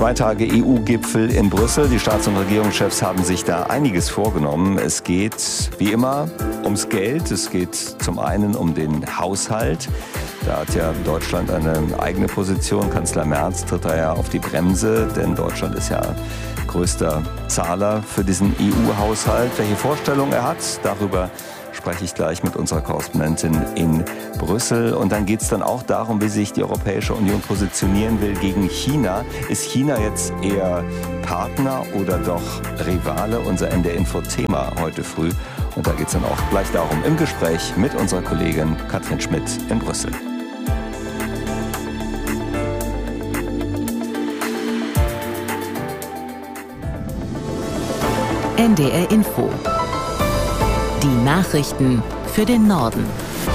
2 Tage EU-Gipfel in Brüssel. Die Staats- und Regierungschefs haben sich da einiges vorgenommen. Es geht wie immer ums Geld. Es geht zum einen um den Haushalt. Da hat ja Deutschland eine eigene Position. Kanzler Merz tritt da ja auf die Bremse, denn Deutschland ist ja größter Zahler für diesen EU-Haushalt. Welche Vorstellung er hat, darüber spreche ich gleich mit unserer Korrespondentin in Brüssel. Und dann geht es dann auch darum, wie sich die Europäische Union positionieren will gegen China. Ist China jetzt eher Partner oder doch Rivale? Unser NDR-Info-Thema heute früh. Und da geht es dann auch gleich darum im Gespräch mit unserer Kollegin Katrin Schmidt in Brüssel. NDR Info. Die Nachrichten für den Norden.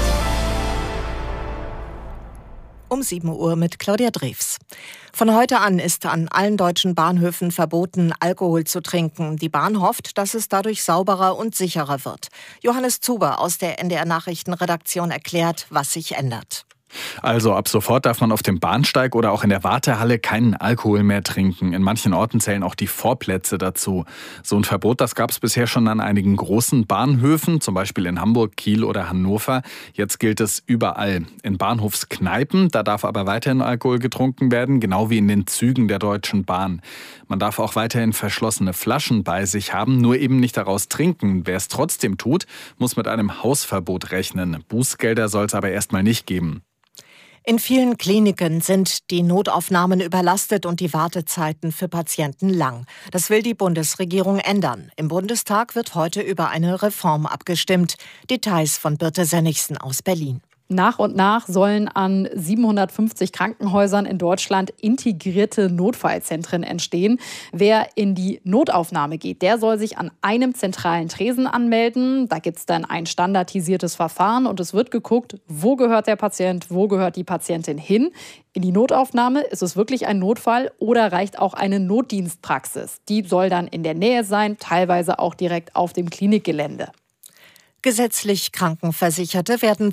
Um 7 Uhr mit Claudia Drews. Von heute an ist an allen deutschen Bahnhöfen verboten, Alkohol zu trinken. Die Bahn hofft, dass es dadurch sauberer und sicherer wird. Johannes Zuber aus der NDR Nachrichtenredaktion erklärt, was sich ändert. Also ab sofort darf man auf dem Bahnsteig oder auch in der Wartehalle keinen Alkohol mehr trinken. In manchen Orten zählen auch die Vorplätze dazu. So ein Verbot, das gab es bisher schon an einigen großen Bahnhöfen, zum Beispiel in Hamburg, Kiel oder Hannover. Jetzt gilt es überall. In Bahnhofskneipen, da darf aber weiterhin Alkohol getrunken werden, genau wie in den Zügen der Deutschen Bahn. Man darf auch weiterhin verschlossene Flaschen bei sich haben, nur eben nicht daraus trinken. Wer es trotzdem tut, muss mit einem Hausverbot rechnen. Bußgelder soll es aber erstmal nicht geben. In vielen Kliniken sind die Notaufnahmen überlastet und die Wartezeiten für Patienten lang. Das will die Bundesregierung ändern. Im Bundestag wird heute über eine Reform abgestimmt. Details von Birte Sönnigsen aus Berlin. Nach und nach sollen an 750 Krankenhäusern in Deutschland integrierte Notfallzentren entstehen. Wer in die Notaufnahme geht, der soll sich an einem zentralen Tresen anmelden. Da gibt es dann ein standardisiertes Verfahren und es wird geguckt, wo gehört der Patient, wo gehört die Patientin hin. In die Notaufnahme, ist es wirklich ein Notfall oder reicht auch eine Notdienstpraxis? Die soll dann in der Nähe sein, teilweise auch direkt auf dem Klinikgelände. Gesetzlich Krankenversicherte werden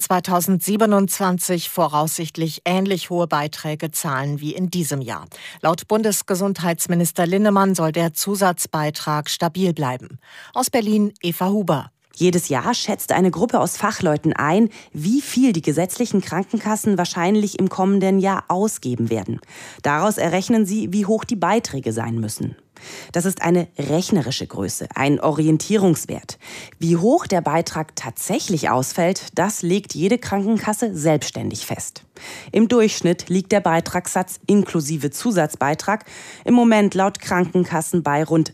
2027 voraussichtlich ähnlich hohe Beiträge zahlen wie in diesem Jahr. Laut Bundesgesundheitsminister Linnemann soll der Zusatzbeitrag stabil bleiben. Aus Berlin Eva Huber. Jedes Jahr schätzt eine Gruppe aus Fachleuten ein, wie viel die gesetzlichen Krankenkassen wahrscheinlich im kommenden Jahr ausgeben werden. Daraus errechnen sie, wie hoch die Beiträge sein müssen. Das ist eine rechnerische Größe, ein Orientierungswert. Wie hoch der Beitrag tatsächlich ausfällt, das legt jede Krankenkasse selbstständig fest. Im Durchschnitt liegt der Beitragssatz inklusive Zusatzbeitrag im Moment laut Krankenkassen bei rund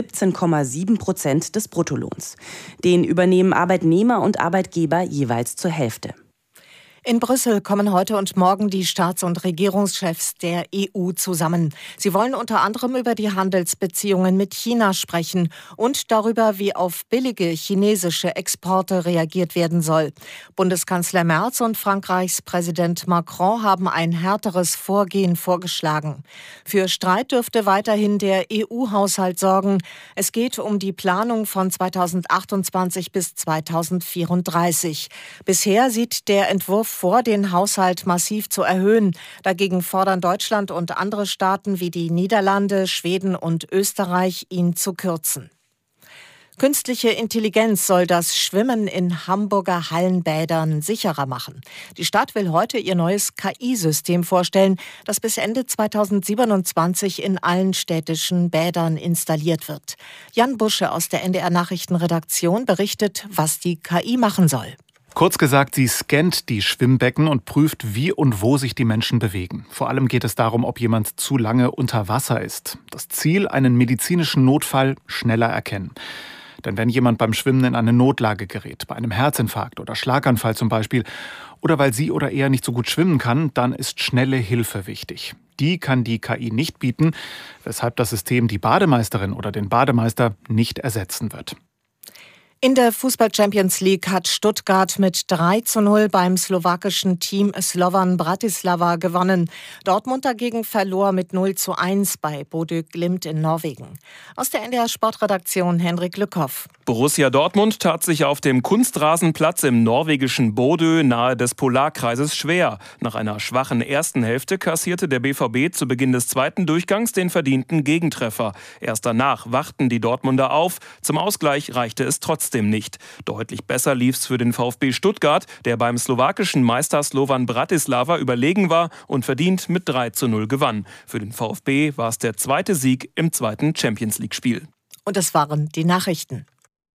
17,7% des Bruttolohns. Den übernehmen Arbeitnehmer und Arbeitgeber jeweils zur Hälfte. In Brüssel kommen heute und morgen die Staats- und Regierungschefs der EU zusammen. Sie wollen unter anderem über die Handelsbeziehungen mit China sprechen und darüber, wie auf billige chinesische Exporte reagiert werden soll. Bundeskanzler Merz und Frankreichs Präsident Macron haben ein härteres Vorgehen vorgeschlagen. Für Streit dürfte weiterhin der EU-Haushalt sorgen. Es geht um die Planung von 2028 bis 2034. Bisher sieht der Entwurf vor, den Haushalt massiv zu erhöhen. Dagegen fordern Deutschland und andere Staaten wie die Niederlande, Schweden und Österreich, ihn zu kürzen. Künstliche Intelligenz soll das Schwimmen in Hamburger Hallenbädern sicherer machen. Die Stadt will heute ihr neues KI-System vorstellen, das bis Ende 2027 in allen städtischen Bädern installiert wird. Jan Busche aus der NDR Nachrichtenredaktion berichtet, was die KI machen soll. Kurz gesagt, sie scannt die Schwimmbecken und prüft, wie und wo sich die Menschen bewegen. Vor allem geht es darum, ob jemand zu lange unter Wasser ist. Das Ziel, einen medizinischen Notfall schneller erkennen. Denn wenn jemand beim Schwimmen in eine Notlage gerät, bei einem Herzinfarkt oder Schlaganfall zum Beispiel, oder weil sie oder er nicht so gut schwimmen kann, dann ist schnelle Hilfe wichtig. Die kann die KI nicht bieten, weshalb das System die Bademeisterin oder den Bademeister nicht ersetzen wird. In der Fußball-Champions League hat Stuttgart mit 3:0 beim slowakischen Team Slovan Bratislava gewonnen. Dortmund dagegen verlor mit 0:1 bei Bodø Glimt in Norwegen. Aus der NDR Sportredaktion Henrik Lückhoff. Borussia Dortmund tat sich auf dem Kunstrasenplatz im norwegischen Bodø nahe des Polarkreises schwer. Nach einer schwachen ersten Hälfte kassierte der BVB zu Beginn des zweiten Durchgangs den verdienten Gegentreffer. Erst danach wachten die Dortmunder auf. Zum Ausgleich reichte es trotzdem nicht. Deutlich besser lief's für den VfB Stuttgart, der beim slowakischen Meister Slovan Bratislava überlegen war und verdient mit 3:0 gewann. Für den VfB war es der zweite Sieg im zweiten Champions-League-Spiel. Und das waren die Nachrichten.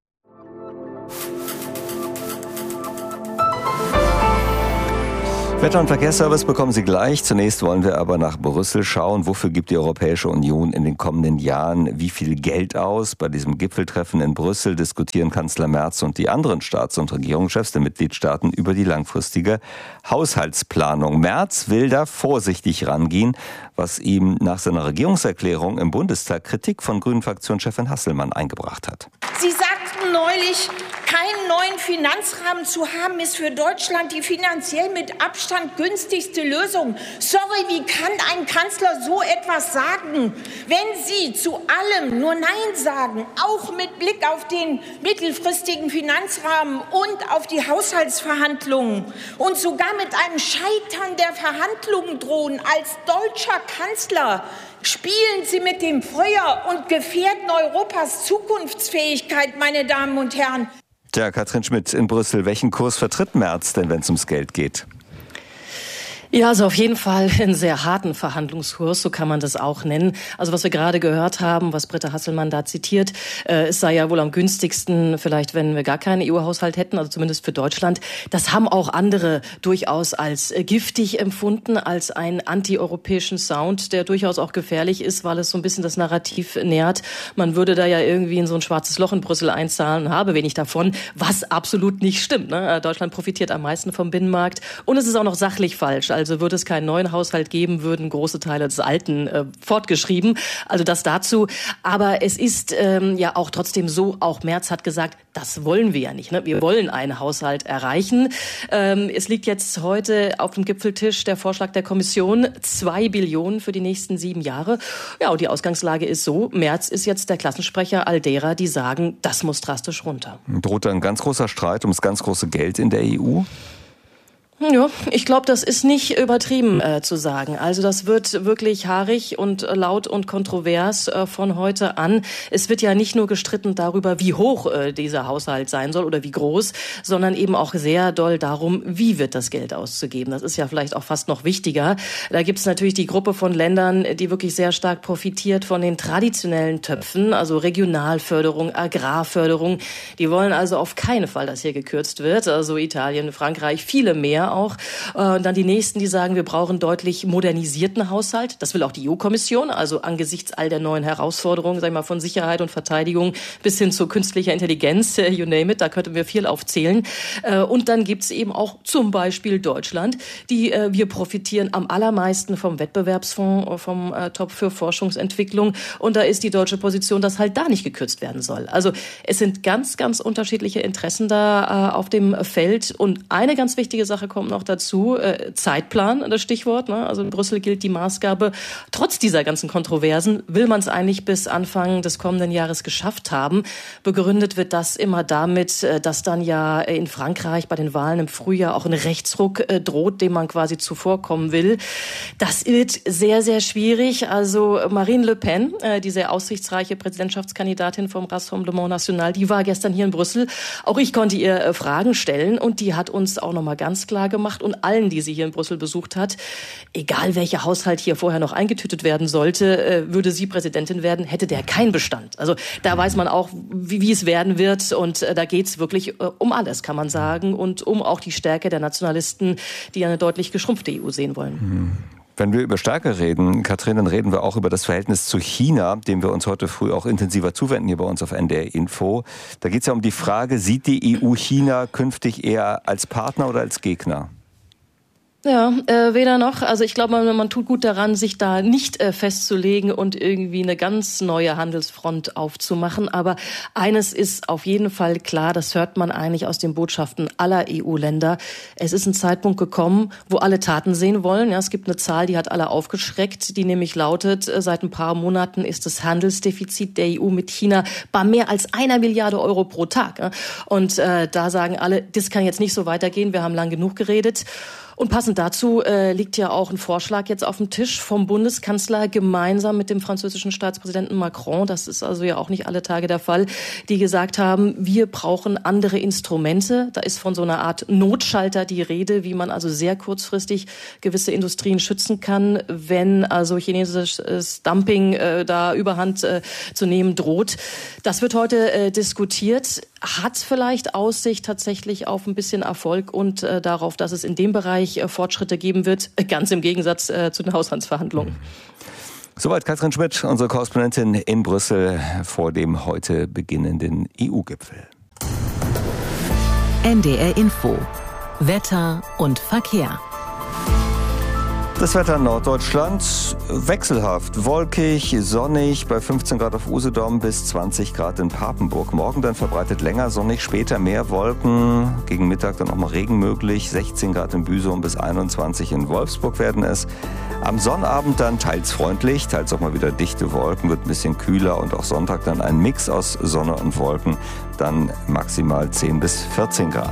Wetter- und Verkehrsservice bekommen Sie gleich. Zunächst wollen wir aber nach Brüssel schauen. Wofür gibt die Europäische Union in den kommenden Jahren wie viel Geld aus? Bei diesem Gipfeltreffen in Brüssel diskutieren Kanzler Merz und die anderen Staats- und Regierungschefs der Mitgliedstaaten über die langfristige Haushaltsplanung. Merz will da vorsichtig rangehen, was ihm nach seiner Regierungserklärung im Bundestag Kritik von Grünen-Fraktionschefin Hasselmann eingebracht hat. Sie sagten neulich, keinen neuen Finanzrahmen zu haben, ist für Deutschland die finanziell mit Abstand günstigste Lösung. Sorry, wie kann ein Kanzler so etwas sagen? Wenn Sie zu allem nur Nein sagen, auch mit Blick auf den mittelfristigen Finanzrahmen und auf die Haushaltsverhandlungen und sogar mit einem Scheitern der Verhandlungen drohen als deutscher Kanzler, spielen Sie mit dem Feuer und gefährden Europas Zukunftsfähigkeit, meine Damen und Herren. Tja, Katrin Schmidt in Brüssel. Welchen Kurs vertritt Merz denn, wenn es ums Geld geht? Ja, also auf jeden Fall einen sehr harten Verhandlungskurs, so kann man das auch nennen. Also was wir gerade gehört haben, was Britta Hasselmann da zitiert, es sei ja wohl am günstigsten, vielleicht wenn wir gar keinen EU-Haushalt hätten, also zumindest für Deutschland. Das haben auch andere durchaus als giftig empfunden, als einen anti-europäischen Sound, der durchaus auch gefährlich ist, weil es so ein bisschen das Narrativ nährt. Man würde da ja irgendwie in so ein schwarzes Loch in Brüssel einzahlen und habe wenig davon, was absolut nicht stimmt, ne? Deutschland profitiert am meisten vom Binnenmarkt und es ist auch noch sachlich falsch. Also würde es keinen neuen Haushalt geben, würden große Teile des alten fortgeschrieben. Also das dazu. Aber es ist ja auch trotzdem so, auch Merz hat gesagt, das wollen wir ja nicht. Ne? Wir wollen einen Haushalt erreichen. Es liegt jetzt heute auf dem Gipfeltisch der Vorschlag der Kommission, 2 Billionen für die nächsten 7 Jahre. Ja, und die Ausgangslage ist so, Merz ist jetzt der Klassensprecher all derer, die sagen, das muss drastisch runter. Droht da ein ganz großer Streit ums ganz große Geld in der EU? Ja, ich glaube, das ist nicht übertrieben zu sagen. Also das wird wirklich haarig und laut und kontrovers von heute an. Es wird ja nicht nur gestritten darüber, wie hoch dieser Haushalt sein soll oder wie groß, sondern eben auch sehr doll darum, wie wird das Geld auszugeben. Das ist ja vielleicht auch fast noch wichtiger. Da gibt es natürlich die Gruppe von Ländern, die wirklich sehr stark profitiert von den traditionellen Töpfen, also Regionalförderung, Agrarförderung. Die wollen also auf keinen Fall, dass hier gekürzt wird. Also Italien, Frankreich, viele mehr auch. Und dann die nächsten, die sagen, wir brauchen deutlich modernisierten Haushalt. Das will auch die EU-Kommission, also angesichts all der neuen Herausforderungen, sag ich mal, von Sicherheit und Verteidigung bis hin zu künstlicher Intelligenz, you name it, da könnten wir viel aufzählen. Und dann gibt's eben auch zum Beispiel Deutschland, wir profitieren am allermeisten vom Wettbewerbsfonds, vom Topf für Forschungsentwicklung. Und da ist die deutsche Position, dass halt da nicht gekürzt werden soll. Also es sind ganz, ganz unterschiedliche Interessen da auf dem Feld. Und eine ganz wichtige Sache kommt noch dazu, Zeitplan, das Stichwort. Ne? Also in Brüssel gilt die Maßgabe, trotz dieser ganzen Kontroversen will man es eigentlich bis Anfang des kommenden Jahres geschafft haben. Begründet wird das immer damit, dass dann ja in Frankreich bei den Wahlen im Frühjahr auch ein Rechtsruck droht, dem man quasi zuvorkommen will. Das wird sehr, sehr schwierig. Also Marine Le Pen, die sehr aussichtsreiche Präsidentschaftskandidatin vom Rassemblement National, die war gestern hier in Brüssel. Auch ich konnte ihr Fragen stellen und die hat uns auch nochmal ganz klar gemacht und allen, die sie hier in Brüssel besucht hat, egal welcher Haushalt hier vorher noch eingetütet werden sollte, würde sie Präsidentin werden, hätte der keinen Bestand. Also da weiß man auch, wie es werden wird und da geht's wirklich um alles, kann man sagen, und um auch die Stärke der Nationalisten, die eine deutlich geschrumpfte EU sehen wollen. Wenn wir über Stärke reden, Katrin, dann reden wir auch über das Verhältnis zu China, dem wir uns heute früh auch intensiver zuwenden hier bei uns auf NDR Info. Da geht es ja um die Frage, sieht die EU China künftig eher als Partner oder als Gegner? Ja, weder noch. Also ich glaube, man tut gut daran, sich da nicht festzulegen und irgendwie eine ganz neue Handelsfront aufzumachen. Aber eines ist auf jeden Fall klar, das hört man eigentlich aus den Botschaften aller EU-Länder. Es ist ein Zeitpunkt gekommen, wo alle Taten sehen wollen. Ja, es gibt eine Zahl, die hat alle aufgeschreckt, die nämlich lautet, seit ein paar Monaten ist das Handelsdefizit der EU mit China bei mehr als 1 Milliarde Euro pro Tag. Und da sagen alle, das kann jetzt nicht so weitergehen, wir haben lang genug geredet. Und passend dazu liegt ja auch ein Vorschlag jetzt auf dem Tisch vom Bundeskanzler gemeinsam mit dem französischen Staatspräsidenten Macron. Das ist also ja auch nicht alle Tage der Fall, die gesagt haben, wir brauchen andere Instrumente. Da ist von so einer Art Notschalter die Rede, wie man also sehr kurzfristig gewisse Industrien schützen kann, wenn also chinesisches Dumping da Überhand zu nehmen droht. Das wird heute diskutiert. Hat vielleicht Aussicht tatsächlich auf ein bisschen Erfolg und darauf, dass es in dem Bereich Fortschritte geben wird, ganz im Gegensatz zu den Haushaltsverhandlungen. Soweit Katrin Schmidt, unsere Korrespondentin in Brüssel vor dem heute beginnenden EU-Gipfel. NDR Info. Wetter und Verkehr. Das Wetter in Norddeutschland wechselhaft, wolkig, sonnig, bei 15 Grad auf Usedom bis 20 Grad in Papenburg. Morgen dann verbreitet länger sonnig, später mehr Wolken, gegen Mittag dann auch mal Regen möglich, 16 Grad in Büsum bis 21 in Wolfsburg werden es. Am Sonnabend dann teils freundlich, teils auch mal wieder dichte Wolken, wird ein bisschen kühler und auch Sonntag dann ein Mix aus Sonne und Wolken, dann maximal 10 bis 14 Grad.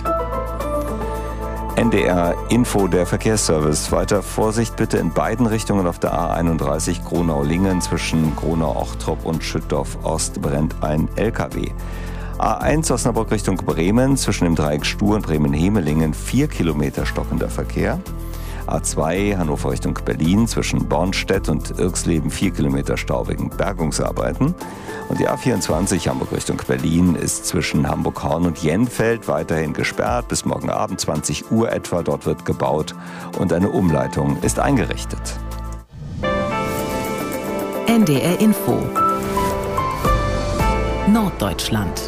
NDR Info, der Verkehrsservice. Weiter Vorsicht bitte in beiden Richtungen auf der A31 Gronau-Lingen. Zwischen Gronau-Ochtrop und Schüttorf-Ost brennt ein LKW. A1 Osnabrück Richtung Bremen. Zwischen dem Dreieck Stur und Bremen-Hemelingen 4 Kilometer stockender Verkehr. A2 Hannover Richtung Berlin. Zwischen Bornstedt und Irxleben 4 Kilometer Stau wegen Bergungsarbeiten. Und die A24 Hamburg Richtung Berlin ist zwischen Hamburg-Horn und Jenfeld weiterhin gesperrt. Bis morgen Abend 20 Uhr etwa. Dort wird gebaut und eine Umleitung ist eingerichtet. NDR Info. Norddeutschland.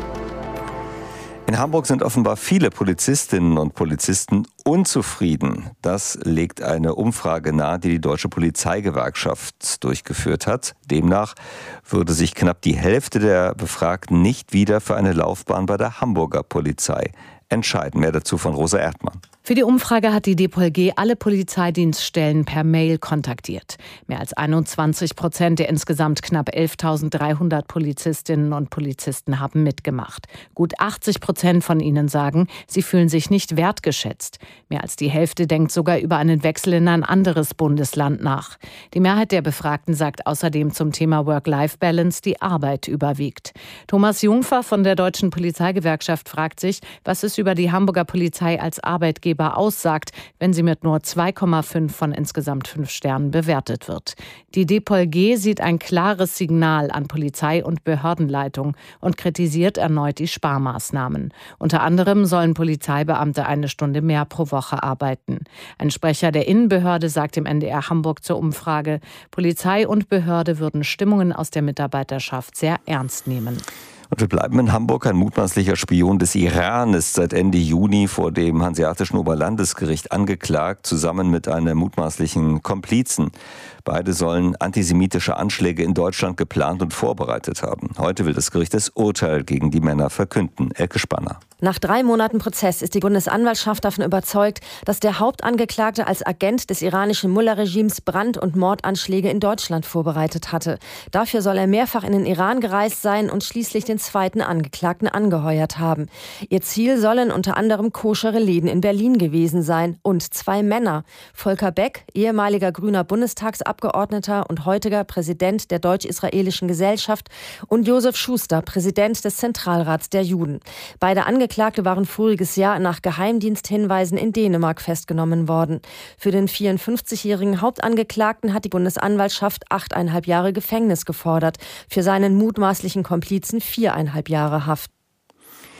In Hamburg sind offenbar viele Polizistinnen und Polizisten unzufrieden. Das legt eine Umfrage nahe, die die Deutsche Polizeigewerkschaft durchgeführt hat. Demnach würde sich knapp die Hälfte der Befragten nicht wieder für eine Laufbahn bei der Hamburger Polizei entscheiden. Mehr dazu von Rosa Erdmann. Für die Umfrage hat die DPOLG alle Polizeidienststellen per Mail kontaktiert. Mehr als 21% der insgesamt knapp 11.300 Polizistinnen und Polizisten haben mitgemacht. Gut 80% von ihnen sagen, sie fühlen sich nicht wertgeschätzt. Mehr als die Hälfte denkt sogar über einen Wechsel in ein anderes Bundesland nach. Die Mehrheit der Befragten sagt außerdem zum Thema Work-Life-Balance, die Arbeit überwiegt. Thomas Jungfer von der Deutschen Polizeigewerkschaft fragt sich, was es über die Hamburger Polizei als Arbeitgeber aussagt, wenn sie mit nur 2,5 von insgesamt 5 Sternen bewertet wird. Die DPOLG sieht ein klares Signal an Polizei- und Behördenleitung und kritisiert erneut die Sparmaßnahmen. Unter anderem sollen Polizeibeamte 1 Stunde mehr pro Woche arbeiten. Ein Sprecher der Innenbehörde sagt im NDR Hamburg zur Umfrage, Polizei und Behörde würden Stimmungen aus der Mitarbeiterschaft sehr ernst nehmen. Und wir bleiben in Hamburg. Ein mutmaßlicher Spion des Iran ist seit Ende Juni vor dem Hanseatischen Oberlandesgericht angeklagt, zusammen mit einem mutmaßlichen Komplizen. Beide sollen antisemitische Anschläge in Deutschland geplant und vorbereitet haben. Heute will das Gericht das Urteil gegen die Männer verkünden. Elke Spanner. Nach 3 Monaten Prozess ist die Bundesanwaltschaft davon überzeugt, dass der Hauptangeklagte als Agent des iranischen Mullah-Regimes Brand- und Mordanschläge in Deutschland vorbereitet hatte. Dafür soll er mehrfach in den Iran gereist sein und schließlich den zweiten Angeklagten angeheuert haben. Ihr Ziel sollen unter anderem koschere Läden in Berlin gewesen sein und 2 Männer. Volker Beck, ehemaliger grüner Bundestagsabgeordneter und heutiger Präsident der Deutsch-Israelischen Gesellschaft, und Josef Schuster, Präsident des Zentralrats der Juden. Beide Angeklagte waren voriges Jahr nach Geheimdiensthinweisen in Dänemark festgenommen worden. Für den 54-jährigen Hauptangeklagten hat die Bundesanwaltschaft 8,5 Jahre Gefängnis gefordert. Für seinen mutmaßlichen Komplizen 4,5 Jahre Haft.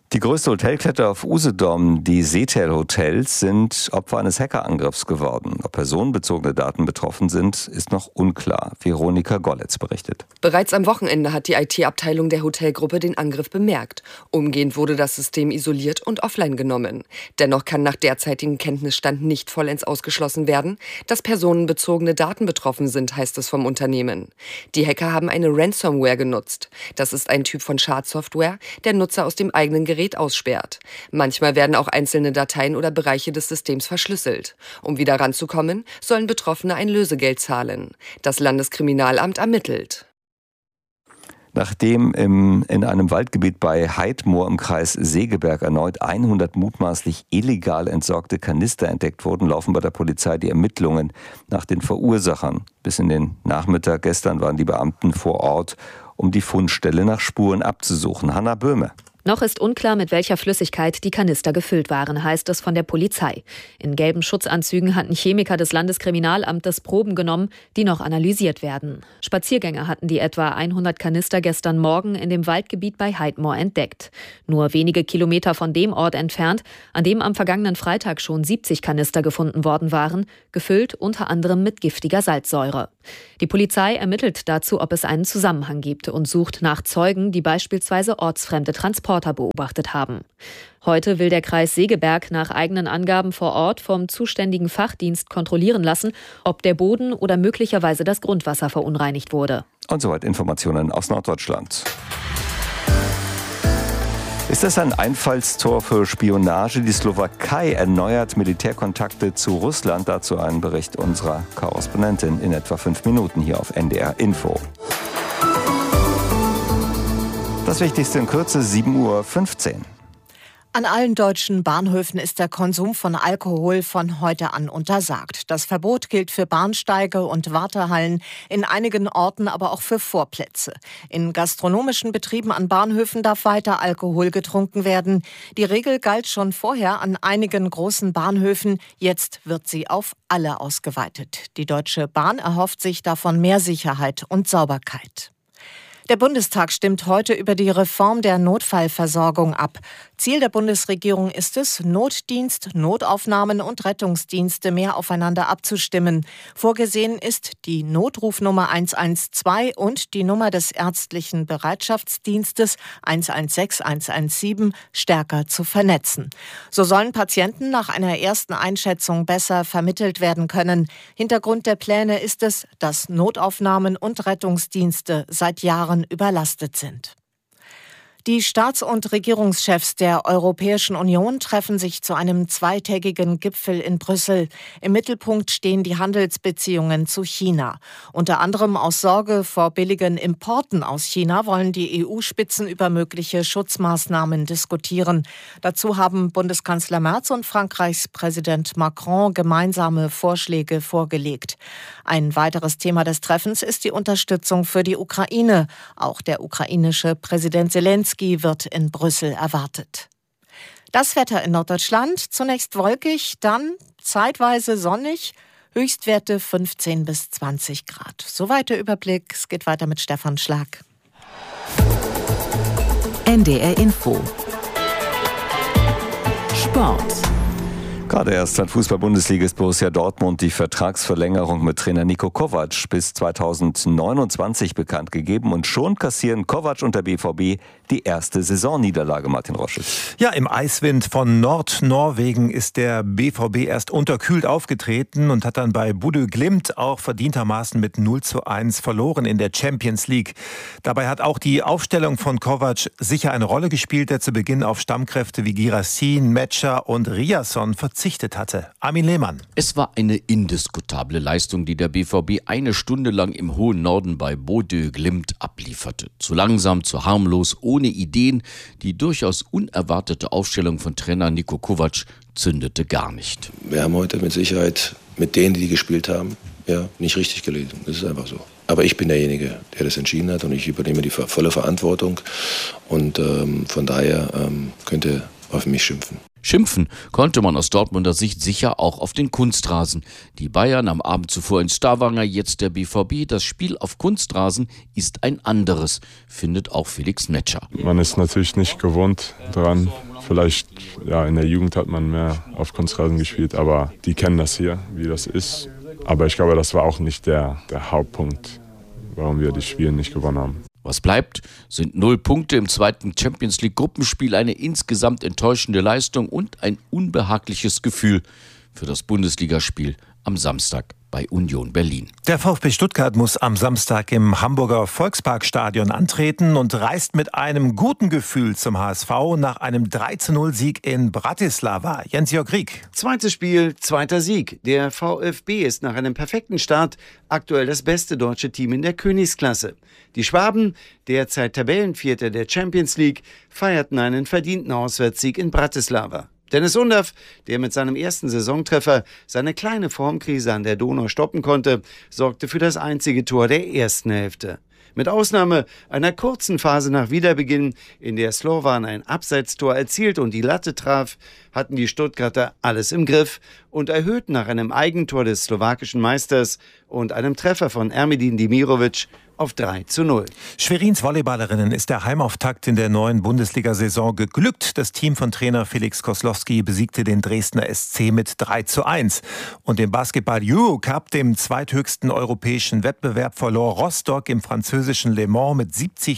Die größte Hotelkette auf Usedom, die Seetel Hotels, sind Opfer eines Hackerangriffs geworden. Ob personenbezogene Daten betroffen sind, ist noch unklar. Veronika Golletz berichtet. Bereits am Wochenende hat die IT-Abteilung der Hotelgruppe den Angriff bemerkt. Umgehend wurde das System isoliert und offline genommen. Dennoch kann nach derzeitigem Kenntnisstand nicht vollends ausgeschlossen werden, dass personenbezogene Daten betroffen sind, heißt es vom Unternehmen. Die Hacker haben eine Ransomware genutzt. Das ist ein Typ von Schadsoftware, der Nutzer aus dem eigenen Gerät aussperrt. Manchmal werden auch einzelne Dateien oder Bereiche des Systems verschlüsselt. Um wieder ranzukommen, sollen Betroffene ein Lösegeld zahlen. Das Landeskriminalamt ermittelt. Nachdem in einem Waldgebiet bei Heidmoor im Kreis Segeberg erneut 100 mutmaßlich illegal entsorgte Kanister entdeckt wurden, laufen bei der Polizei die Ermittlungen nach den Verursachern. Bis in den Nachmittag gestern waren die Beamten vor Ort, um die Fundstelle nach Spuren abzusuchen. Hanna Böhme. Noch ist unklar, mit welcher Flüssigkeit die Kanister gefüllt waren, heißt es von der Polizei. In gelben Schutzanzügen hatten Chemiker des Landeskriminalamtes Proben genommen, die noch analysiert werden. Spaziergänger hatten die etwa 100 Kanister gestern Morgen in dem Waldgebiet bei Heidmoor entdeckt. Nur wenige Kilometer von dem Ort entfernt, an dem am vergangenen Freitag schon 70 Kanister gefunden worden waren, gefüllt unter anderem mit giftiger Salzsäure. Die Polizei ermittelt dazu, ob es einen Zusammenhang gibt und sucht nach Zeugen, die beispielsweise ortsfremde Transporter beobachtet haben. Heute will der Kreis Segeberg nach eigenen Angaben vor Ort vom zuständigen Fachdienst kontrollieren lassen, ob der Boden oder möglicherweise das Grundwasser verunreinigt wurde. Und soweit Informationen aus Norddeutschland. Ist das ein Einfallstor für Spionage? Die Slowakei erneuert Militärkontakte zu Russland. Dazu ein Bericht unserer Korrespondentin in etwa 5 Minuten hier auf NDR Info. Das Wichtigste in Kürze, 7:15 Uhr. An allen deutschen Bahnhöfen ist der Konsum von Alkohol von heute an untersagt. Das Verbot gilt für Bahnsteige und Wartehallen, in einigen Orten aber auch für Vorplätze. In gastronomischen Betrieben an Bahnhöfen darf weiter Alkohol getrunken werden. Die Regel galt schon vorher an einigen großen Bahnhöfen. Jetzt wird sie auf alle ausgeweitet. Die Deutsche Bahn erhofft sich davon mehr Sicherheit und Sauberkeit. Der Bundestag stimmt heute über die Reform der Notfallversorgung ab. Ziel der Bundesregierung ist es, Notdienst, Notaufnahmen und Rettungsdienste mehr aufeinander abzustimmen. Vorgesehen ist, die Notrufnummer 112 und die Nummer des ärztlichen Bereitschaftsdienstes 116 117 stärker zu vernetzen. So sollen Patienten nach einer ersten Einschätzung besser vermittelt werden können. Hintergrund der Pläne ist es, dass Notaufnahmen und Rettungsdienste seit Jahren überlastet sind. Die Staats- und Regierungschefs der Europäischen Union treffen sich zu einem zweitägigen Gipfel in Brüssel. Im Mittelpunkt stehen die Handelsbeziehungen zu China. Unter anderem aus Sorge vor billigen Importen aus China wollen die EU-Spitzen über mögliche Schutzmaßnahmen diskutieren. Dazu haben Bundeskanzler Merz und Frankreichs Präsident Macron gemeinsame Vorschläge vorgelegt. Ein weiteres Thema des Treffens ist die Unterstützung für die Ukraine. Auch der ukrainische Präsident Zelensky wird in Brüssel erwartet. Das Wetter in Norddeutschland, zunächst wolkig, dann zeitweise sonnig, Höchstwerte 15 bis 20 Grad. Soweit der Überblick, es geht weiter mit Stefan Schlag. NDR Info. Sport. Gerade erst hat Fußball-Bundesligist Borussia Dortmund die Vertragsverlängerung mit Trainer Niko Kovac bis 2029 bekannt gegeben. Und schon kassieren Kovac und der BVB die erste Saisonniederlage, Martin Roschitz. Ja, im Eiswind von Nordnorwegen ist der BVB erst unterkühlt aufgetreten und hat dann bei Bodø Glimt auch verdientermaßen mit 0:1 verloren in der Champions League. Dabei hat auch die Aufstellung von Kovac sicher eine Rolle gespielt, der zu Beginn auf Stammkräfte wie Girassin, Metscher und Riasson verzichtet hatte. Armin Lehmann. Es war eine indiskutable Leistung, die der BVB eine Stunde lang im hohen Norden bei Bodø Glimt ablieferte. Zu langsam, zu harmlos, ohne Ideen. Die durchaus unerwartete Aufstellung von Trainer Niko Kovac zündete gar nicht. Wir haben heute mit Sicherheit mit denen, die gespielt haben, nicht richtig gelesen. Das ist einfach so. Aber ich bin derjenige, der das entschieden hat und ich übernehme die volle Verantwortung und von daher könnte auf mich schimpfen. Schimpfen konnte man aus Dortmunder Sicht sicher auch auf den Kunstrasen. Die Bayern am Abend zuvor in Stavanger, jetzt der BVB. Das Spiel auf Kunstrasen ist ein anderes, findet auch Felix Metscher. Man ist natürlich nicht gewohnt dran. Vielleicht in der Jugend hat man mehr auf Kunstrasen gespielt, aber die kennen das hier, wie das ist. Aber ich glaube, das war auch nicht der Hauptpunkt, warum wir die Spiele nicht gewonnen haben. Was bleibt, sind 0 Punkte im zweiten Champions-League-Gruppenspiel, eine insgesamt enttäuschende Leistung und ein unbehagliches Gefühl für das Bundesligaspiel am Samstag bei Union Berlin. Der VfB Stuttgart muss am Samstag im Hamburger Volksparkstadion antreten und reist mit einem guten Gefühl zum HSV nach einem 3:0-Sieg in Bratislava. Jens-Jörg Rieck. Zweites Spiel, zweiter Sieg. Der VfB ist nach einem perfekten Start aktuell das beste deutsche Team in der Königsklasse. Die Schwaben, derzeit Tabellenvierter der Champions League, feierten einen verdienten Auswärtssieg in Bratislava. Dennis Undaff, der mit seinem ersten Saisontreffer seine kleine Formkrise an der Donau stoppen konnte, sorgte für das einzige Tor der ersten Hälfte. Mit Ausnahme einer kurzen Phase nach Wiederbeginn, in der Slovan ein Abseitstor erzielt und die Latte traf, hatten die Stuttgarter alles im Griff und erhöhten nach einem Eigentor des slowakischen Meisters und einem Treffer von Ermedin Demirovic auf 3:0. Schwerins Volleyballerinnen ist der Heimauftakt in der neuen Bundesliga-Saison geglückt. Das Team von Trainer Felix Koslowski besiegte den Dresdner SC mit 3:1. Und im Basketball-Eurocup, dem zweithöchsten europäischen Wettbewerb, verlor Rostock im französischen Le Mans mit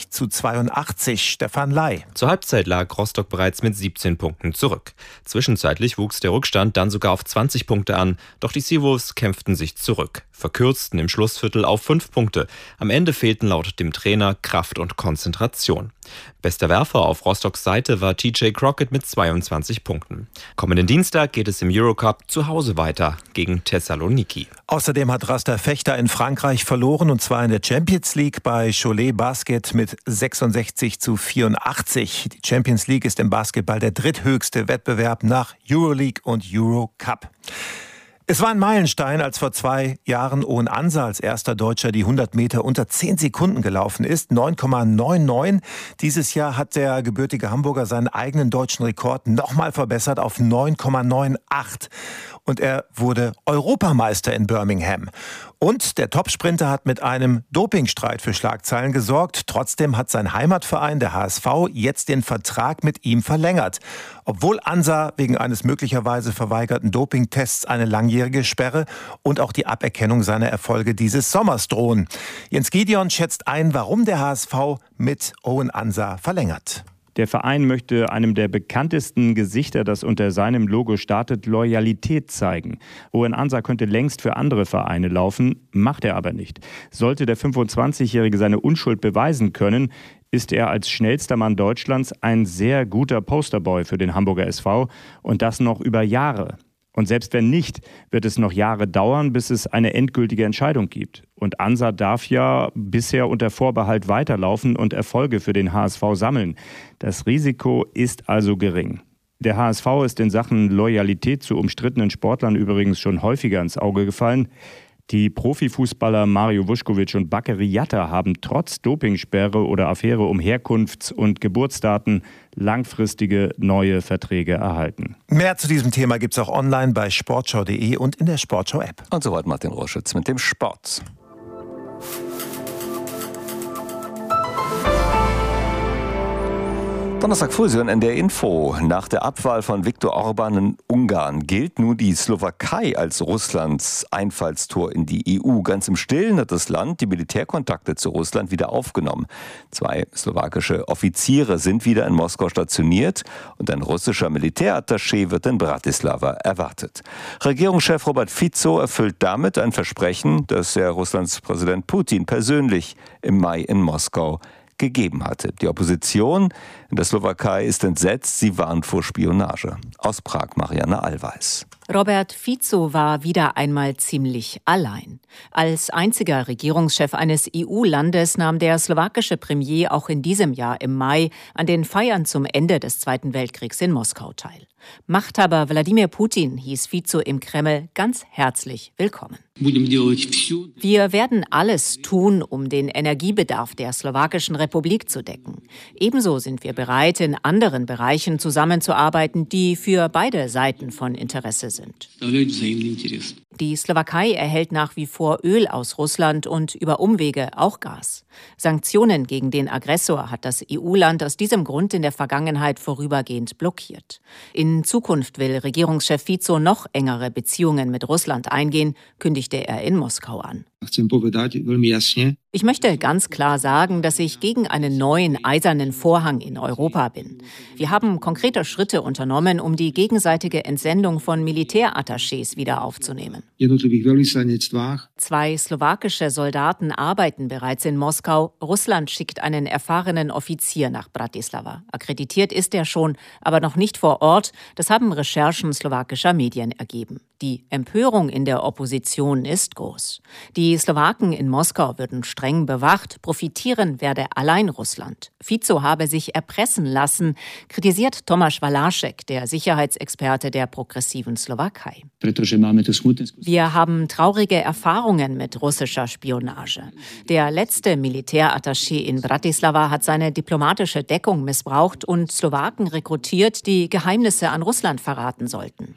70:82. Stefan Ley. Zur Halbzeit lag Rostock bereits mit 17 Punkten zurück. Zwischenzeitlich wuchs der Rückstand dann sogar auf 20 Punkte an, doch die Seawolves kämpften sich zurück, verkürzten im Schlussviertel auf 5 Punkte. Am Ende fehlten laut dem Trainer Kraft und Konzentration. Bester Werfer auf Rostocks Seite war TJ Crockett mit 22 Punkten. Kommenden Dienstag geht es im Eurocup zu Hause weiter gegen Thessaloniki. Außerdem hat Raster Fechter in Frankreich verloren, und zwar in der Champions League bei Cholet Basket mit 66:84. Die Champions League ist im Basketball der dritthöchste Wettbewerb nach Euroleague und Eurocup. Es war ein Meilenstein, als vor 2 Jahren Owen Ansa als erster Deutscher die 100 Meter unter 10 Sekunden gelaufen ist. 9,99. Dieses Jahr hat der gebürtige Hamburger seinen eigenen deutschen Rekord nochmal verbessert auf 9,98. Und er wurde Europameister in Birmingham. Und der Topsprinter hat mit einem Dopingstreit für Schlagzeilen gesorgt. Trotzdem hat sein Heimatverein, der HSV, jetzt den Vertrag mit ihm verlängert. Obwohl Ansa wegen eines möglicherweise verweigerten Dopingtests eine langjährige Sperre und auch die Aberkennung seiner Erfolge dieses Sommers drohen. Jens Gideon schätzt ein, warum der HSV mit Owen Ansa verlängert. Der Verein möchte einem der bekanntesten Gesichter, das unter seinem Logo startet, Loyalität zeigen. Owen Ansa könnte längst für andere Vereine laufen, macht er aber nicht. Sollte der 25-Jährige seine Unschuld beweisen können, ist er als schnellster Mann Deutschlands ein sehr guter Posterboy für den Hamburger SV, und das noch über Jahre. Und selbst wenn nicht, wird es noch Jahre dauern, bis es eine endgültige Entscheidung gibt. Und Ansa darf ja bisher unter Vorbehalt weiterlaufen und Erfolge für den HSV sammeln. Das Risiko ist also gering. Der HSV ist in Sachen Loyalität zu umstrittenen Sportlern übrigens schon häufiger ins Auge gefallen. Die Profifußballer Mario Vuskovic und Bakary Yatta haben trotz Dopingsperre oder Affäre um Herkunfts- und Geburtsdaten langfristige neue Verträge erhalten. Mehr zu diesem Thema gibt es auch online bei sportschau.de und in der Sportschau-App. Und soweit Martin Roschütz mit dem Sport. Donnerstag früh in der Info. Nach der Abwahl von Viktor Orban in Ungarn gilt nun die Slowakei als Russlands Einfallstor in die EU. Ganz im Stillen hat das Land die Militärkontakte zu Russland wieder aufgenommen. 2 slowakische Offiziere sind wieder in Moskau stationiert und ein russischer Militärattaché wird in Bratislava erwartet. Regierungschef Robert Fico erfüllt damit ein Versprechen, das er Russlands Präsident Putin persönlich im Mai in Moskau gegeben hatte. Die Opposition in der Slowakei ist entsetzt, sie warnt vor Spionage. Aus Prag Marianne Allweis. Robert Fico war wieder einmal ziemlich allein. Als einziger Regierungschef eines EU-Landes nahm der slowakische Premier auch in diesem Jahr im Mai an den Feiern zum Ende des Zweiten Weltkriegs in Moskau teil. Machthaber Wladimir Putin hieß Fico im Kreml ganz herzlich willkommen. Wir werden alles tun, um den Energiebedarf der Slowakischen Republik zu decken. Ebenso sind wir bereit, in anderen Bereichen zusammenzuarbeiten, die für beide Seiten von Interesse sind. Die Slowakei erhält nach wie vor Öl aus Russland und über Umwege auch Gas. Sanktionen gegen den Aggressor hat das EU-Land aus diesem Grund in der Vergangenheit vorübergehend blockiert. In Zukunft will Regierungschef Fico noch engere Beziehungen mit Russland eingehen, kündigte er in Moskau an. Ich möchte ganz klar sagen, dass ich gegen einen neuen eisernen Vorhang in Europa bin. Wir haben konkrete Schritte unternommen, um die gegenseitige Entsendung von Militärattachés wieder aufzunehmen. 2 slowakische Soldaten arbeiten bereits in Moskau. Russland schickt einen erfahrenen Offizier nach Bratislava. Akkreditiert ist er schon, aber noch nicht vor Ort. Das haben Recherchen slowakischer Medien ergeben. Die Empörung in der Opposition ist groß. Die Slowaken in Moskau würden streng bewacht, profitieren werde allein Russland. Fico habe sich erpressen lassen, kritisiert Tomáš Valášek, der Sicherheitsexperte der progressiven Slowakei. Wir haben traurige Erfahrungen mit russischer Spionage. Der letzte Militärattaché in Bratislava hat seine diplomatische Deckung missbraucht und Slowaken rekrutiert, die Geheimnisse an Russland verraten sollten.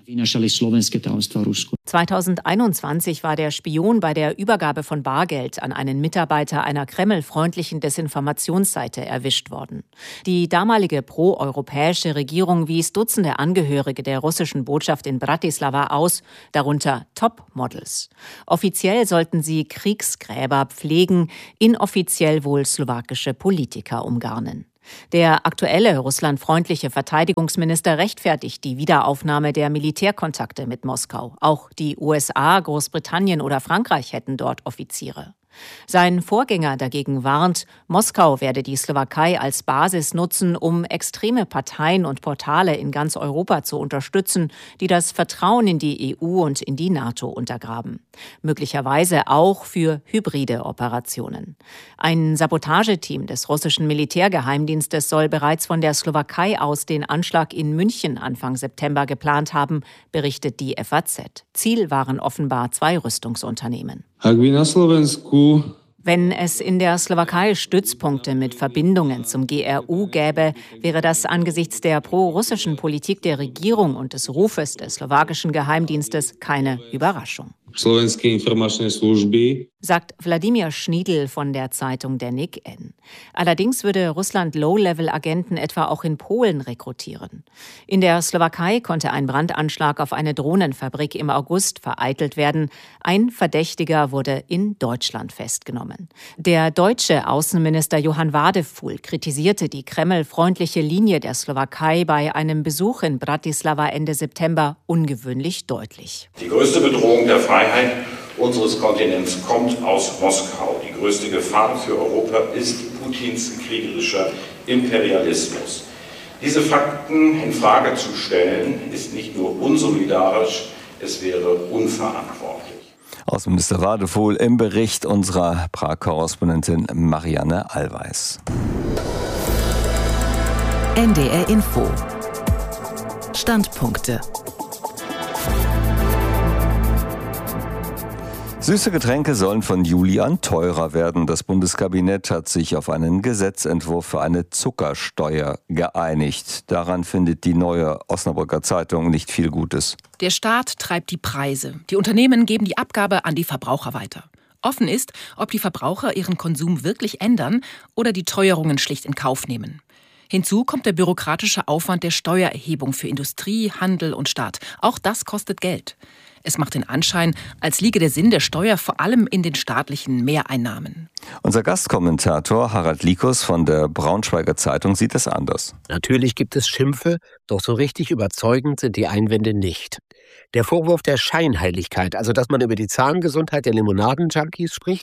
2021 war der Spion bei der Übergabe von Bargeld an einen Mitarbeiter einer kremlfreundlichen Desinformationsseite erwischt worden. Die damalige proeuropäische Regierung wies Dutzende Angehörige der russischen Botschaft in Bratislava aus, darunter Topmodels. Offiziell sollten sie Kriegsgräber pflegen, inoffiziell wohl slowakische Politiker umgarnen. Der aktuelle russlandfreundliche Verteidigungsminister rechtfertigt die Wiederaufnahme der Militärkontakte mit Moskau. Auch die USA, Großbritannien oder Frankreich hätten dort Offiziere. Sein Vorgänger dagegen warnt, Moskau werde die Slowakei als Basis nutzen, um extreme Parteien und Portale in ganz Europa zu unterstützen, die das Vertrauen in die EU und in die NATO untergraben. Möglicherweise auch für hybride Operationen. Ein Sabotageteam des russischen Militärgeheimdienstes soll bereits von der Slowakei aus den Anschlag in München Anfang September geplant haben, berichtet die FAZ. Ziel waren offenbar 2 Rüstungsunternehmen. Wenn es in der Slowakei Stützpunkte mit Verbindungen zum GRU gäbe, wäre das angesichts der pro-russischen Politik der Regierung und des Rufes des slowakischen Geheimdienstes keine Überraschung. Sagt Wladimir Schniedl von der Zeitung Der NIK-N. Allerdings würde Russland Low-Level-Agenten etwa auch in Polen rekrutieren. In der Slowakei konnte ein Brandanschlag auf eine Drohnenfabrik im August vereitelt werden. Ein Verdächtiger wurde in Deutschland festgenommen. Der deutsche Außenminister Johann Wadefuhl kritisierte die kremlfreundliche Linie der Slowakei bei einem Besuch in Bratislava Ende September ungewöhnlich deutlich. Die größte Bedrohung der Freiheit unseres Kontinents kommt aus Moskau. Die größte Gefahr für Europa ist Putins kriegerischer Imperialismus. Diese Fakten in Frage zu stellen, ist nicht nur unsolidarisch, es wäre unverantwortlich. Außenminister Wadefuhl im Bericht unserer Prag-Korrespondentin Marianne Allweis. NDR Info. Standpunkte. Süße Getränke sollen von Juli an teurer werden. Das Bundeskabinett hat sich auf einen Gesetzentwurf für eine Zuckersteuer geeinigt. Daran findet die Neue Osnabrücker Zeitung nicht viel Gutes. Der Staat treibt die Preise. Die Unternehmen geben die Abgabe an die Verbraucher weiter. Offen ist, ob die Verbraucher ihren Konsum wirklich ändern oder die Teuerungen schlicht in Kauf nehmen. Hinzu kommt der bürokratische Aufwand der Steuererhebung für Industrie, Handel und Staat. Auch das kostet Geld. Es macht den Anschein, als liege der Sinn der Steuer vor allem in den staatlichen Mehreinnahmen. Unser Gastkommentator Harald Likus von der Braunschweiger Zeitung sieht es anders. Natürlich gibt es Schimpfe, doch so richtig überzeugend sind die Einwände nicht. Der Vorwurf der Scheinheiligkeit, also dass man über die Zahngesundheit der Limonaden-Junkies spricht,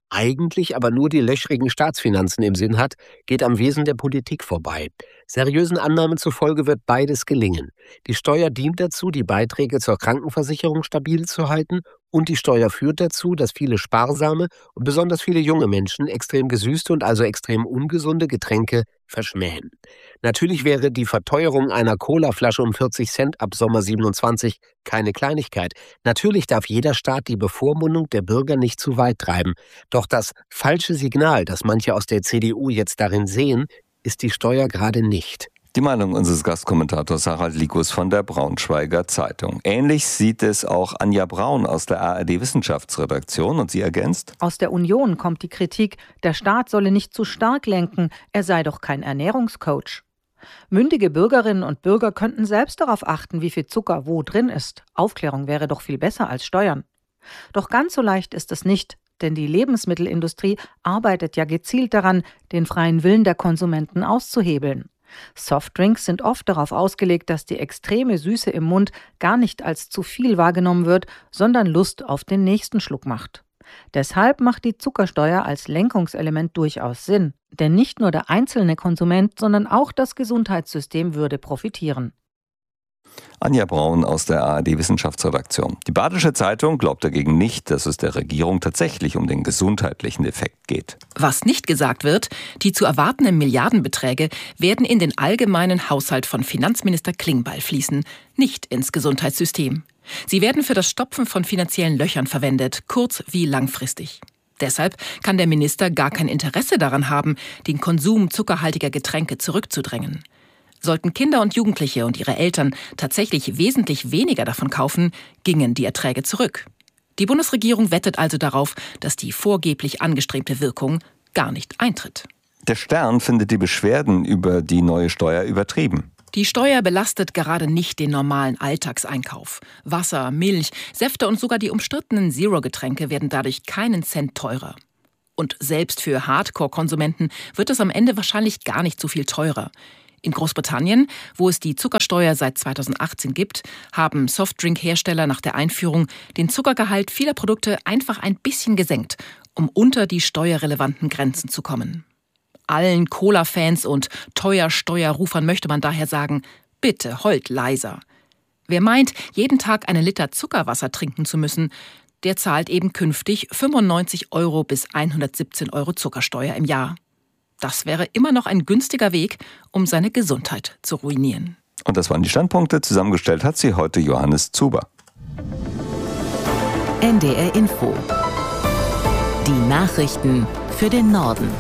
eigentlich aber nur die löchrigen Staatsfinanzen im Sinn hat, geht am Wesen der Politik vorbei. Seriösen Annahmen zufolge wird beides gelingen. Die Steuer dient dazu, die Beiträge zur Krankenversicherung stabil zu halten, und die Steuer führt dazu, dass viele sparsame und besonders viele junge Menschen extrem gesüßte und also extrem ungesunde Getränke verschmähen. Natürlich wäre die Verteuerung einer Colaflasche um 40 Cent ab Sommer 27 keine Kleinigkeit. Natürlich darf jeder Staat die Bevormundung der Bürger nicht zu weit treiben. Doch das falsche Signal, das manche aus der CDU jetzt darin sehen, ist die Steuer gerade nicht. Die Meinung unseres Gastkommentators Harald Likus von der Braunschweiger Zeitung. Ähnlich sieht es auch Anja Braun aus der ARD-Wissenschaftsredaktion, und sie ergänzt: Aus der Union kommt die Kritik, der Staat solle nicht zu stark lenken, er sei doch kein Ernährungscoach. Mündige Bürgerinnen und Bürger könnten selbst darauf achten, wie viel Zucker wo drin ist. Aufklärung wäre doch viel besser als Steuern. Doch ganz so leicht ist es nicht, denn die Lebensmittelindustrie arbeitet ja gezielt daran, den freien Willen der Konsumenten auszuhebeln. Softdrinks sind oft darauf ausgelegt, dass die extreme Süße im Mund gar nicht als zu viel wahrgenommen wird, sondern Lust auf den nächsten Schluck macht. Deshalb macht die Zuckersteuer als Lenkungselement durchaus Sinn. Denn nicht nur der einzelne Konsument, sondern auch das Gesundheitssystem würde profitieren. Anja Braun aus der ARD-Wissenschaftsredaktion. Die Badische Zeitung glaubt dagegen nicht, dass es der Regierung tatsächlich um den gesundheitlichen Effekt geht. Was nicht gesagt wird, die zu erwartenden Milliardenbeträge werden in den allgemeinen Haushalt von Finanzminister Klingbeil fließen, nicht ins Gesundheitssystem. Sie werden für das Stopfen von finanziellen Löchern verwendet, kurz- wie langfristig. Deshalb kann der Minister gar kein Interesse daran haben, den Konsum zuckerhaltiger Getränke zurückzudrängen. Sollten Kinder und Jugendliche und ihre Eltern tatsächlich wesentlich weniger davon kaufen, gingen die Erträge zurück. Die Bundesregierung wettet also darauf, dass die vorgeblich angestrebte Wirkung gar nicht eintritt. Der Stern findet die Beschwerden über die neue Steuer übertrieben. Die Steuer belastet gerade nicht den normalen Alltagseinkauf. Wasser, Milch, Säfte und sogar die umstrittenen Zero-Getränke werden dadurch keinen Cent teurer. Und selbst für Hardcore-Konsumenten wird es am Ende wahrscheinlich gar nicht so viel teurer. In Großbritannien, wo es die Zuckersteuer seit 2018 gibt, haben Softdrink-Hersteller nach der Einführung den Zuckergehalt vieler Produkte einfach ein bisschen gesenkt, um unter die steuerrelevanten Grenzen zu kommen. Allen Cola-Fans und Teuer-Steuerrufern möchte man daher sagen, bitte heult leiser. Wer meint, jeden Tag einen Liter Zuckerwasser trinken zu müssen, der zahlt eben künftig 95 € bis 117 € Zuckersteuer im Jahr. Das wäre immer noch ein günstiger Weg, um seine Gesundheit zu ruinieren. Und das waren die Standpunkte. Zusammengestellt hat sie heute Johannes Zuber. NDR Info. Die Nachrichten für den Norden.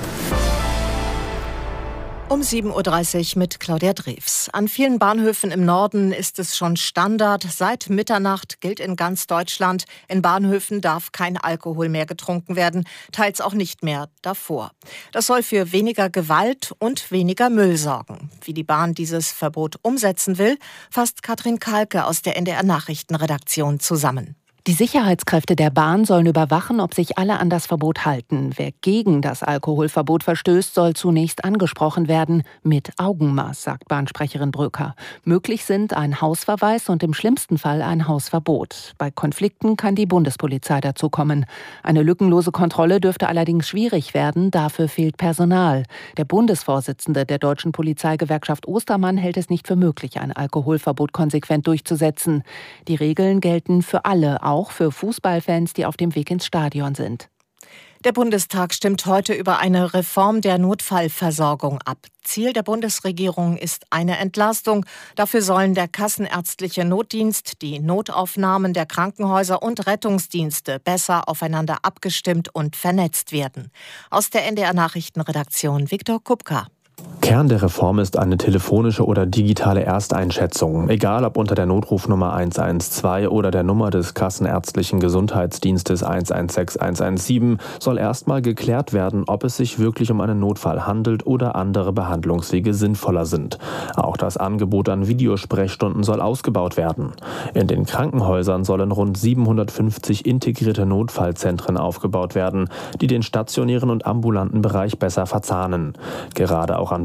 Um 7.30 Uhr mit Claudia Drews. An vielen Bahnhöfen im Norden ist es schon Standard. Seit Mitternacht gilt in ganz Deutschland, in Bahnhöfen darf kein Alkohol mehr getrunken werden, teils auch nicht mehr davor. Das soll für weniger Gewalt und weniger Müll sorgen. Wie die Bahn dieses Verbot umsetzen will, fasst Katrin Kalke aus der NDR Nachrichtenredaktion zusammen. Die Sicherheitskräfte der Bahn sollen überwachen, ob sich alle an das Verbot halten. Wer gegen das Alkoholverbot verstößt, soll zunächst angesprochen werden. Mit Augenmaß, sagt Bahnsprecherin Bröker. Möglich sind ein Hausverweis und im schlimmsten Fall ein Hausverbot. Bei Konflikten kann die Bundespolizei dazukommen. Eine lückenlose Kontrolle dürfte allerdings schwierig werden. Dafür fehlt Personal. Der Bundesvorsitzende der Deutschen Polizeigewerkschaft Ostermann hält es nicht für möglich, ein Alkoholverbot konsequent durchzusetzen. Die Regeln gelten für alle, auch für Fußballfans, die auf dem Weg ins Stadion sind. Der Bundestag stimmt heute über eine Reform der Notfallversorgung ab. Ziel der Bundesregierung ist eine Entlastung. Dafür sollen der kassenärztliche Notdienst, die Notaufnahmen der Krankenhäuser und Rettungsdienste besser aufeinander abgestimmt und vernetzt werden. Aus der NDR Nachrichtenredaktion Viktor Kupka. Kern der Reform ist eine telefonische oder digitale Ersteinschätzung. Egal ob unter der Notrufnummer 112 oder der Nummer des kassenärztlichen Gesundheitsdienstes 116117 soll erstmal geklärt werden, ob es sich wirklich um einen Notfall handelt oder andere Behandlungswege sinnvoller sind. Auch das Angebot an Videosprechstunden soll ausgebaut werden. In den Krankenhäusern sollen rund 750 integrierte Notfallzentren aufgebaut werden, die den stationären und ambulanten Bereich besser verzahnen. Gerade auch an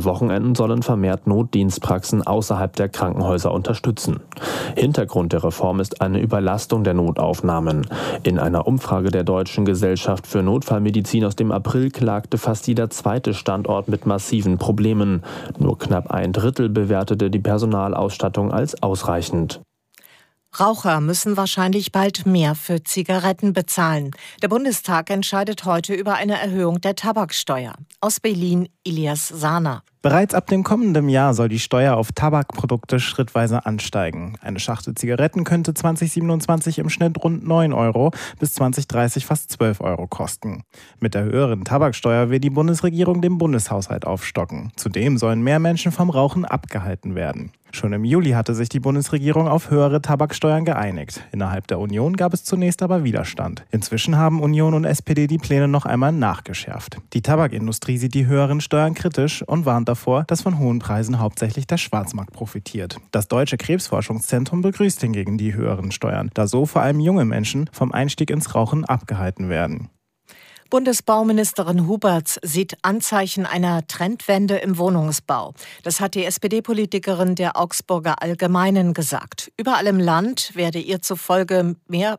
Wochenenden sollen vermehrt Notdienstpraxen außerhalb der Krankenhäuser unterstützen. Hintergrund der Reform ist eine Überlastung der Notaufnahmen. In einer Umfrage der Deutschen Gesellschaft für Notfallmedizin aus dem April klagte fast jeder zweite Standort mit massiven Problemen. Nur knapp 1/3 bewertete die Personalausstattung als ausreichend. Raucher müssen wahrscheinlich bald mehr für Zigaretten bezahlen. Der Bundestag entscheidet heute über eine Erhöhung der Tabaksteuer. Aus Berlin, Ilias Sahner. Bereits ab dem kommenden Jahr soll die Steuer auf Tabakprodukte schrittweise ansteigen. Eine Schachtel Zigaretten könnte 2027 im Schnitt rund 9 Euro, bis 2030 fast 12 Euro kosten. Mit der höheren Tabaksteuer will die Bundesregierung den Bundeshaushalt aufstocken. Zudem sollen mehr Menschen vom Rauchen abgehalten werden. Schon im Juli hatte sich die Bundesregierung auf höhere Tabaksteuern geeinigt. Innerhalb der Union gab es zunächst aber Widerstand. Inzwischen haben Union und SPD die Pläne noch einmal nachgeschärft. Die Tabakindustrie sieht die höheren Steuern kritisch und warnt davor, dass von hohen Preisen hauptsächlich der Schwarzmarkt profitiert. Das Deutsche Krebsforschungszentrum begrüßt hingegen die höheren Steuern, da so vor allem junge Menschen vom Einstieg ins Rauchen abgehalten werden. Bundesbauministerin Huberts sieht Anzeichen einer Trendwende im Wohnungsbau. Das hat die SPD-Politikerin der Augsburger Allgemeinen gesagt. Überall im Land werden ihr zufolge mehr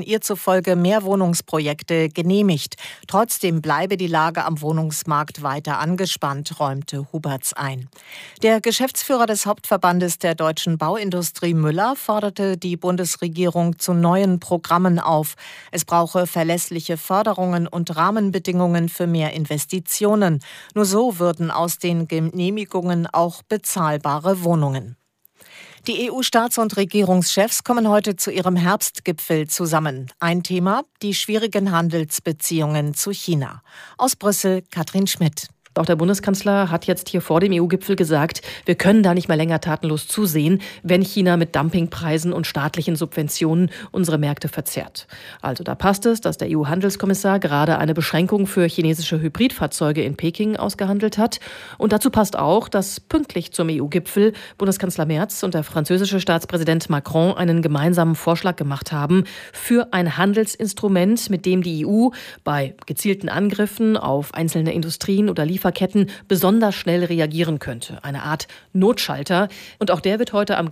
Wohnungsprojekte genehmigt. Trotzdem bleibe die Lage am Wohnungsmarkt weiter angespannt, räumte Huberts ein. Der Geschäftsführer des Hauptverbandes der deutschen Bauindustrie Müller forderte die Bundesregierung zu neuen Programmen auf. Es brauche verlässliche Förderungen und Rahmenbedingungen für mehr Investitionen. Nur so würden aus den Genehmigungen auch bezahlbare Wohnungen. Die EU-Staats- und Regierungschefs kommen heute zu ihrem Herbstgipfel zusammen. Ein Thema: die schwierigen Handelsbeziehungen zu China. Aus Brüssel, Katrin Schmidt. Auch der Bundeskanzler hat jetzt hier vor dem EU-Gipfel gesagt, wir können da nicht mehr länger tatenlos zusehen, wenn China mit Dumpingpreisen und staatlichen Subventionen unsere Märkte verzerrt. Also da passt es, dass der EU-Handelskommissar gerade eine Beschränkung für chinesische Hybridfahrzeuge in Peking ausgehandelt hat. Und dazu passt auch, dass pünktlich zum EU-Gipfel Bundeskanzler Merz und der französische Staatspräsident Macron einen gemeinsamen Vorschlag gemacht haben für ein Handelsinstrument, mit dem die EU bei gezielten Angriffen auf einzelne Industrien oder Lieferketten besonders schnell reagieren könnte. Eine Art Notschalter. Und auch der wird heute am